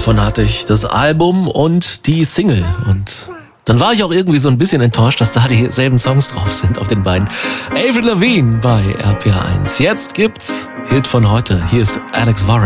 Davon hatte ich das Album und die Single. Und dann war ich auch irgendwie so ein bisschen enttäuscht, dass da dieselben Songs drauf sind auf den beiden. Avril Lavigne bei RPR1. Jetzt gibt's Hit von heute. Hier ist Alex Warren.